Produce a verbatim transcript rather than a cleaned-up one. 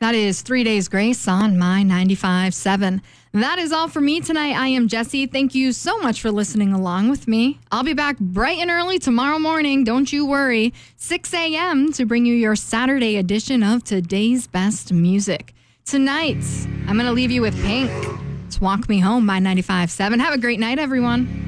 That is Three Days Grace on My ninety-five point seven. That is all for me tonight. I am Jessie. Thank you so much for listening along with me. I'll be back bright and early tomorrow morning. Don't you worry. six a.m. to bring you your Saturday edition of Today's Best Music. Tonight, I'm going to leave you with Pink. It's Walk Me Home by ninety-five point seven. Have a great night, everyone.